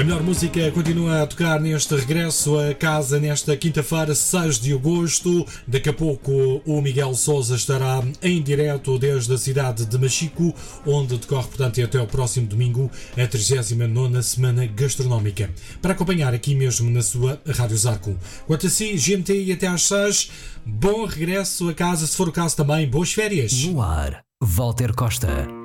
A melhor música continua a tocar neste regresso a casa nesta quinta-feira, 6 de agosto. Daqui a pouco o Miguel Sousa estará em direto desde a cidade de Machico, onde decorre, portanto, até o próximo domingo, a 39ª Semana Gastronómica, para acompanhar aqui mesmo na sua Rádio Zarco. Quanto a si, GMT e até às 6, bom regresso a casa, se for o caso também, boas férias. No ar, Walter Costa.